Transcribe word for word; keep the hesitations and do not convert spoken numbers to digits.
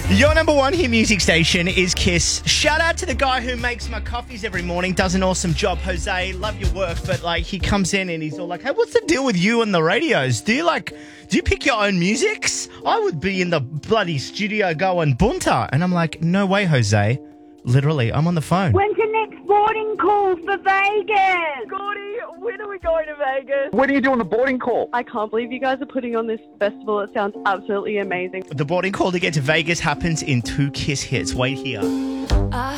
Your number one hit music station is Kiss. Shout out to the guy who makes my coffees every morning. Does an awesome job, Jose. Love your work, but like he comes in and he's all like, "Hey, what's the deal with you and the radios? Do you like, do you pick your own musics? I would be in the bloody studio going bunta." And I'm like, "No way, Jose. Literally, I'm on the phone." When's your next boarding call for Vegas? Gordy, when are we going to Vegas? When are you doing the boarding call? I can't believe you guys are putting on this festival. It sounds absolutely amazing. The boarding call to get to Vegas happens in two Kiss hits. Wait here.